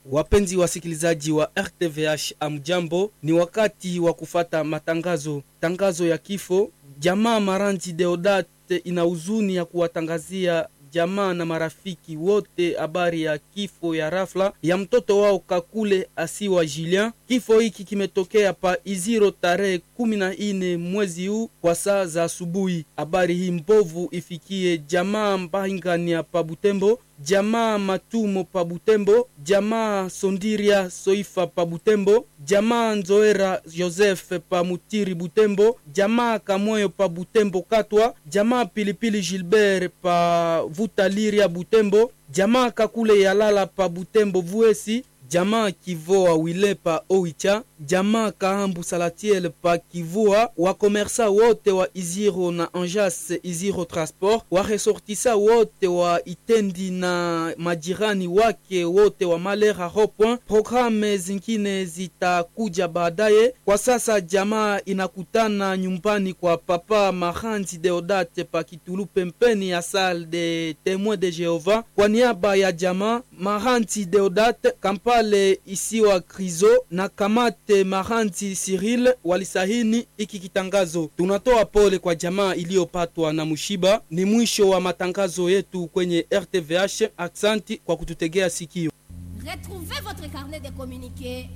Wapenzi wasikilizaji wa RTVH, amjambo. Ni wakati wa kufata matangazo. Tangazo ya kifo. Jamaa Maranzi Deodate ina huzuni ya kuwatangazia jamaa na marafiki wote habari ya kifo ya rafla ya mtoto wao Kakule Asiwa Julien. Kifo hiki kimetokea pa Iziro tarehe 14 mwezi huu kwa saa za asubuhi. Habari hii mbovu ifikie jamaa Mbahingania pa Butembo, jamaa Matumo pa Butembo, jamaa Sondiria Soifa pa Butembo, jamaa Nzoera Joseph pa Mutiri Butembo, jamaa Kamoyo pa Butembo Katwa, jamaa Pilipili Gilbert pa Vutaliria Butembo, jamaa Kakule Yalala pa Butembo Vuesi, jamaa Kivoa Wile pa Oicha, jamaa Kahambu Salatiel pa Kivua, wakomersa wote wa Iziro na Anjas Iziro Transport, waresortisa wote wa Itendi na majirani wake wote wa Malera Ropoint. Programe zingine zitakuja baadaye. Kwa sasa jamaa inakutana nyumbani kwa Papa Maranzi Deodate pa Kitulu pempeni ya Salle de Témoins de Jéhovah. Kwa niaba ya jamaa Maranzi Deodate, Kampale Isiwa Krizo na Kamate Maranzi Cyril walisahini iki kitangazo. Tunatoa pole kwa jamaa iliyopatwa na mushiba. Ni mwisho wa matangazo yetu kwenye RTVH. Aksanti kwa kututegea sikio. Retrouvez votre carnet de communiqués